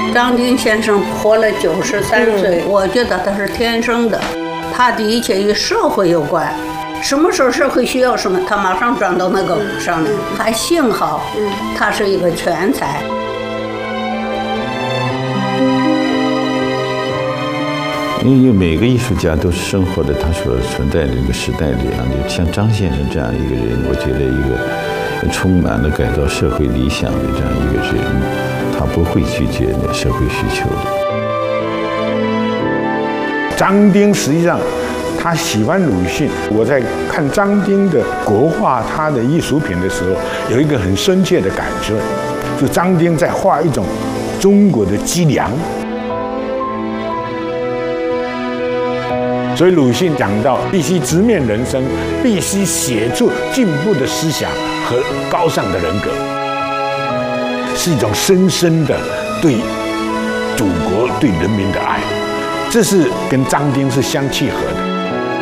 张丁先生活了93岁，我觉得他是天生的，他的一切与社会有关。什么时候社会需要什么，他马上转到那个上面。还幸好，他是一个全才。 因为每个艺术家都是生活在他所存在的一个时代里啊，就像张先生这样一个人，我觉得一个充满了改造社会理想的这样一个人，他不会拒绝社会需求的。 张丁实际上他喜欢鲁迅，我在看张丁的国画他的艺术品的时候，有一个很深切的感受，就张丁在画一种中国的脊梁。所以鲁迅讲到，必须直面人生，必须写出进步的思想和高尚的人格，是一种深深的对祖国、对人民的爱，这是跟张丁是相契合的。